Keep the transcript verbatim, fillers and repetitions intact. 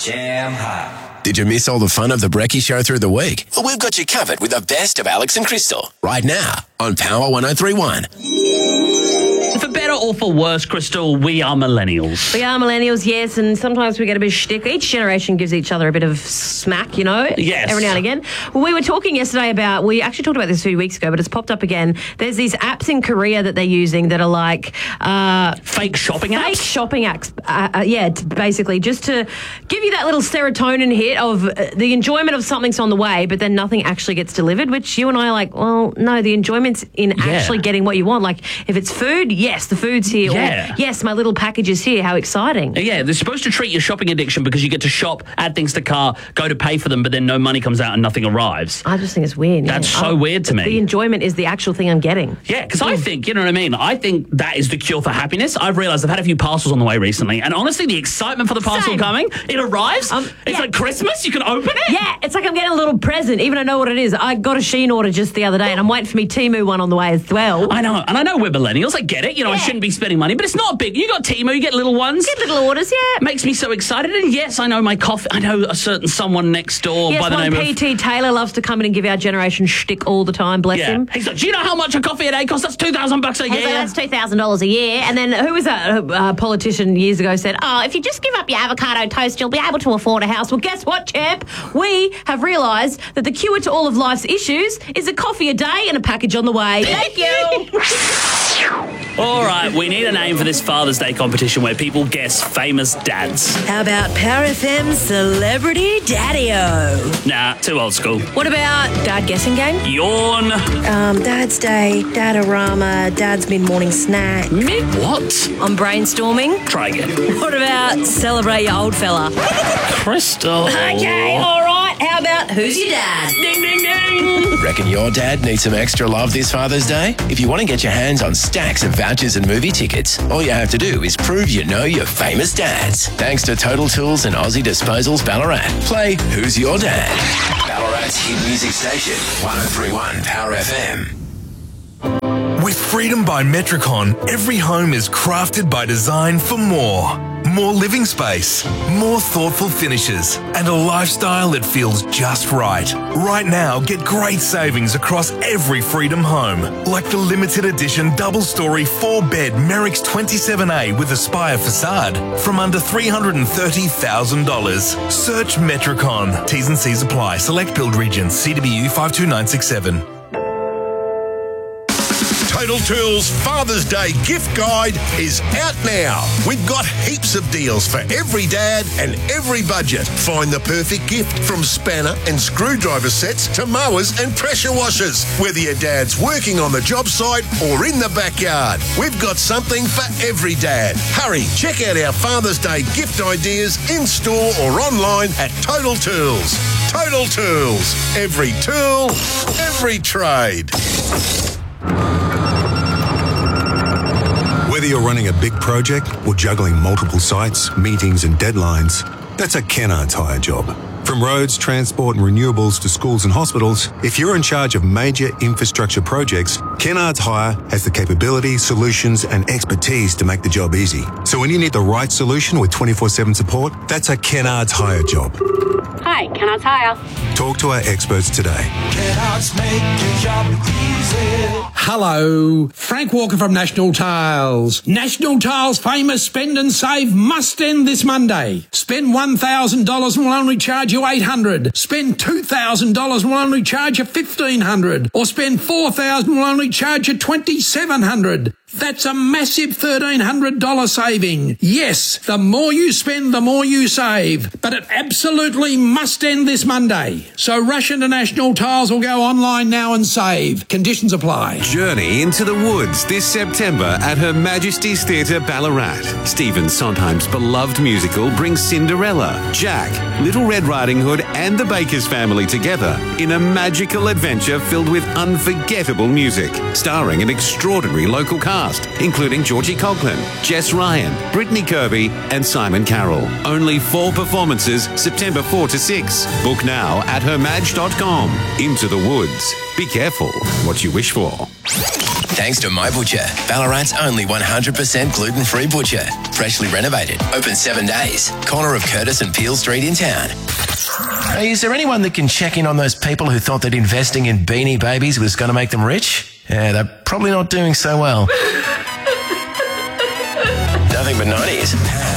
Jam hot. Did you miss all the fun of the Brekkie Show through the week? Well, we've got you covered with the best of Alex and Crystal right now on Power one oh three point one. For better or for worse, Crystal, we are millennials. We are millennials, yes, and sometimes we get a bit of shtick. Each generation gives each other a bit of smack, you know, yes. every now and again. Well, we were talking yesterday about, we actually talked about this a few weeks ago, but it's popped up again. There's these apps in Korea that they're using that are like... Uh, fake shopping apps? Fake shopping apps, uh, uh, yeah, t- basically, just to give you that little serotonin hit of uh, the enjoyment of something's on the way, but then nothing actually gets delivered, which you and I are like, well, no, the enjoyment's in yeah. actually getting what you want. Like, if it's food, yes, the food's here. Yeah. Or, yes, my little package is here. How exciting. Yeah, they're supposed to treat your shopping addiction because you get to shop, add things to cart, go to pay for them, but then no money comes out and nothing arrives. I just think it's weird. That's yeah. so I, weird to me. The enjoyment is the actual thing I'm getting. Yeah, because I think, you know what I mean? I think that is the cure for happiness. I've realised I've had a few parcels on the way recently, and honestly, the excitement for the parcel Same. coming, it arrives, Um, it's yeah. like Christmas, you can open it. Yeah, it's like I'm getting a little present, even though I know what it is. I got a Shein order just the other day, and I'm waiting for me Temu one on the way as well. I know, and I know we're millennials, I get it, you know, Yeah. I shouldn't be spending money, but it's not big. You got Temu, you get little ones. Get little orders, yeah. It makes me so excited, and yes, I know my coffee, I know a certain someone next door Yes, by the one name P of... T Taylor loves to come in and give our generation shtick all the time, bless Yeah, him. he's like, do you know how much a coffee a day costs? That's two thousand bucks a He's year. like, that's two thousand dollars a year. And then who was that uh, politician years ago said, oh, if you just give up your avocado toast, you'll be able to afford a house. Well, guess what, champ? We have realised that the cure to all of life's issues is a coffee a day and a package on the way. Thank you. All right, we need a name for this Father's Day competition where people guess famous dads. How about Power F M's Celebrity Daddy-O? Nah, too old school. What about Dad Guessing Game? Yawn. Um, Dad's Day, Dadarama, Dad's Mid-Morning Snack. Mid what? I'm brainstorming. Try again. What about Celebrate Your Old Fella? Crystal. Okay, all right. How about Who's Your Dad? Ding, ding, ding. Reckon your dad needs some extra love this Father's Day? If you want to get your hands on stacks of vouchers and movie tickets, all you have to do is prove you know your famous dads. Thanks to Total Tools and Aussie Disposals Ballarat. Play Who's Your Dad? Ballarat's hit music station, one oh three point one Power F M. With freedom by Metricon, every home is crafted by design for more. More living space, more thoughtful finishes, and a lifestyle that feels just right. Right now, get great savings across every Freedom home, like the limited edition double-storey four-bed Merrick's twenty-seven A with Aspire facade from under three hundred thirty thousand dollars. Search Metricon. T's and C's apply. Select build regions. C W U five two nine six seven. Total Tools Father's Day gift guide is out now. We've got heaps of deals for every dad and every budget. Find the perfect gift from spanner and screwdriver sets to mowers and pressure washers. Whether your dad's working on the job site or in the backyard, we've got something for every dad. Hurry, check out our Father's Day gift ideas in store or online at Total Tools. Total Tools. Every tool, every trade. Whether you're running a big project or juggling multiple sites, meetings and deadlines, that's a Kennard's Hire job. From roads, transport and renewables to schools and hospitals, if you're in charge of major infrastructure projects, Kennard's Hire has the capability, solutions and expertise to make the job easy. So when you need the right solution with twenty-four seven support, that's a Kennard's Hire job. Hi, Kennard's Hire. Talk to our experts today. Kennard's make your job easy. Hello, Frank Walker from National Tiles. National Tiles' famous Spend and Save must end this Monday. Spend one thousand dollars and we'll only charge you eight hundred dollars. Spend two thousand dollars and we'll only charge you fifteen hundred dollars. Or spend four thousand dollars and we'll only charge you twenty-seven hundred dollars. That's a massive thirteen hundred dollars saving. Yes, the more you spend, the more you save. But it absolutely must end this Monday. So rush into National Tiles or go online now and save. Conditions apply. Journey into the woods this September at Her Majesty's Theatre Ballarat. Stephen Sondheim's beloved musical brings Cinderella, Jack, Little Red Riding Hood and the Bakers family together in a magical adventure filled with unforgettable music, starring an extraordinary local cast, including Georgie Coughlin, Jess Ryan, Brittany Kirby and Simon Carroll. Only four performances, September fourth to sixth. Book now at her maj dot com. Into the woods. Be careful what you wish for. Thanks to My Butcher, Ballarat's only one hundred percent gluten-free butcher. Freshly renovated. Open seven days. Corner of Curtis and Peel Street in town. Hey, is there anyone that can check in on those people who thought that investing in Beanie Babies was going to make them rich? Yeah, they're probably not doing so well. Nothing but nineties.